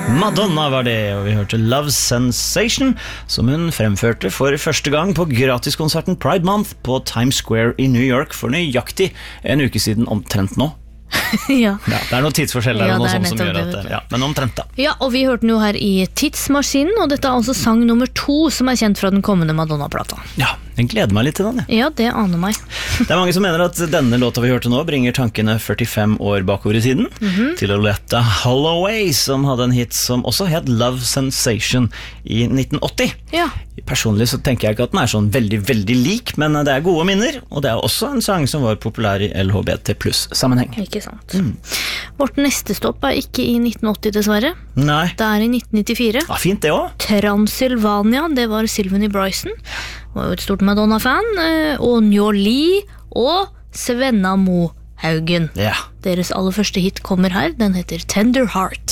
Madonna var det, og vi hørte Love Sensation, som hun fremførte for første gang på gratiskonserten Pride Month på Times Square i New York for nøyaktig en uke siden omtrent nå. Ja. Ja, det noe tidsforskjell der, Ja, og noe det sånt som nettopp gjør at det, ja, men omtrent da. Ja, og vi hørte den jo her i Tidsmaskinen, og dette altså sang nummer 2 som kjent fra den kommende Madonna-plata. Ja, jeg gleder meg litt til den. Ja, det aner meg. Det mange som mener at denne låta vi hørte nå bringer tankene 45 år bakover i tiden, til Loletta Holloway, som hadde en hit som også het Love Sensation i 1980. Ja. Personlig så tenker jeg ikke at den sånn veldig, veldig lik, men det gode minner, og det også en sang som var populær i LHBT pluss sammenheng. Ikke sant. Vårt neste stopp ikke i 1980 dessverre. Nei. Det i 1994. Ja, fint det også. Transylvania, det var Sylvanie Bryson, var jo et stort Madonna-fan, og Njoli og Svenna Mohaugen. Ja. Deres aller første hit kommer her, den heter Tender Heart.